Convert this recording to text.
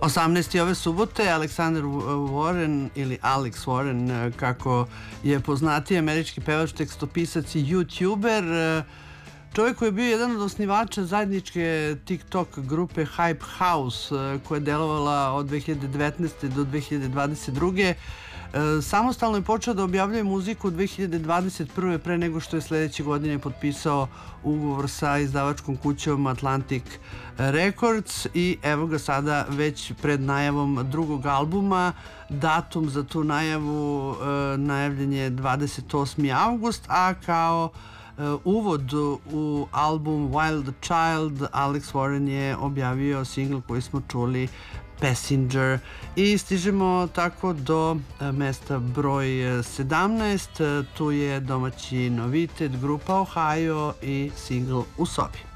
18. ove subote Aleksandar Warren ili Alex Warren, kako je poznatiji američki pevač, tekstopisac i youtuber, čovjek koji je bio jedan od osnivača zajedničke TikTok grupe Hype House, koja je delovala od 2019. do 2022. Samostalno je počeo da objavljuje muziku 2021. pre nego što je sledeće godine potpisao ugovor sa izdavačkom kućom Atlantic Records i evo ga sada već pred najavom drugog albuma. Datum za tu najavu najavljen je 28. avgust, a kao uvod u album Wild Child Alex Warren je objavio singl koji smo čuli, Passenger, i stižemo tako do mesta broj 17. Tu je domaći novitet, grupa Ohio i singl U sobi.